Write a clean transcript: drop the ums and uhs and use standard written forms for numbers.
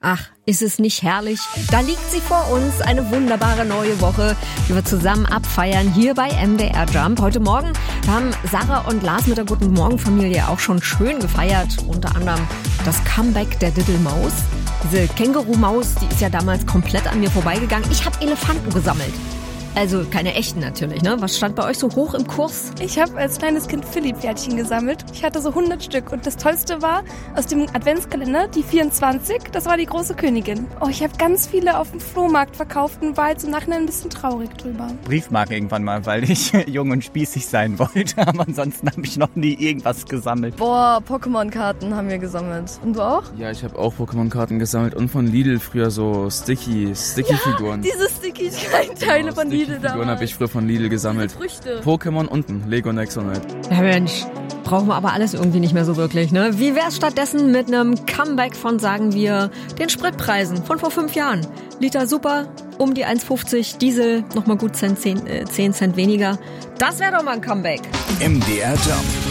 Ach, ist es nicht herrlich? Da liegt sie vor uns, eine wunderbare neue Woche, die wir zusammen abfeiern hier bei MDR Jump. Heute Morgen haben Sarah und Lars mit der Guten Morgen Familie auch schon schön gefeiert. Unter anderem das Comeback der Diddelmaus. Diese Känguru-Maus, die ist ja damals komplett an mir vorbeigegangen. Ich habe Elefanten gesammelt. Also keine echten natürlich, ne? Was stand bei euch so hoch im Kurs? Ich habe als kleines Kind Philipp-Pferdchen gesammelt. Ich hatte so 100 Stück und das Tollste war aus dem Adventskalender, die 24, das war die große Königin. Oh, ich habe ganz viele auf dem Flohmarkt verkauft und war jetzt im Nachhinein ein bisschen traurig drüber. Briefmarken irgendwann mal, weil ich jung und spießig sein wollte, aber ansonsten habe ich noch nie irgendwas gesammelt. Boah, Pokémon-Karten haben wir gesammelt. Und du auch? Ja, ich habe auch Pokémon-Karten gesammelt und von Lidl früher so Sticky-Figuren. Ja, diese Sticky-Teile von Lidl. Figuren habe ich früher von Lidl gesammelt. Früchte. Pokémon unten, Lego Nexonite. Ja Mensch, brauchen wir aber alles irgendwie nicht mehr so wirklich, ne? Wie wär's stattdessen mit einem Comeback von, sagen wir, den Spritpreisen von vor 5 Jahren? Liter super, um die 1,50, Diesel nochmal gut 10 Cent weniger. Das wäre doch mal ein Comeback. MDR Jump.